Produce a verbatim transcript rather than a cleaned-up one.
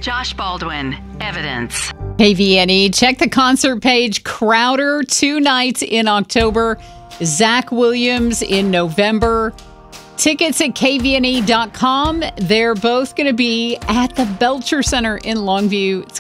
Josh Baldwin, Evidence. K V N E. Check the concert page. Crowder, two nights in October. Zach Williams in November. Tickets at K V N E dot com. They're both going to be at the Belcher Center in Longview. It's